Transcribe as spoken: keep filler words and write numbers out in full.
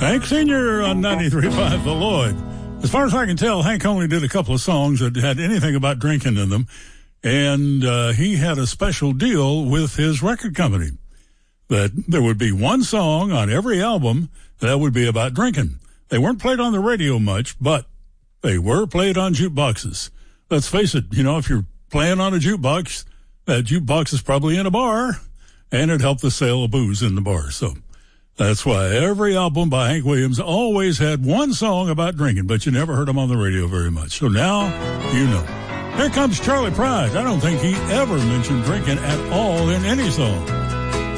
Hank Senior on ninety-three point five The Lloyd. As far as I can tell, Hank only did a couple of songs that had anything about drinking in them, and uh, he had a special deal with his record company that there would be one song on every album that would be about drinking. They weren't played on the radio much, but they were played on jukeboxes. Let's face it, you know, if you're playing on a jukebox, that jukebox is probably in a bar, and it helped the sale of booze in the bar. So that's why every album by Hank Williams always had one song about drinking, but you never heard him on the radio very much. So now you know. Here comes Charlie Pride. I don't think he ever mentioned drinking at all in any song.